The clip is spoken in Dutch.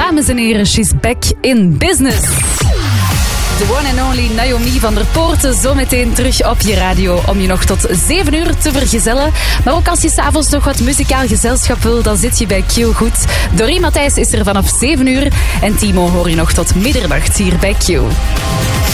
dames en heren, she's back in business. The one and only Naomi van der Poorten, zometeen terug op je radio om je nog tot 7 uur te vergezellen. Maar ook als je s'avonds nog wat muzikaal gezelschap wil, dan zit je bij Q goed. Doreen Matthijs is er vanaf 7 uur en Timo hoor je nog tot middernacht hier bij Q.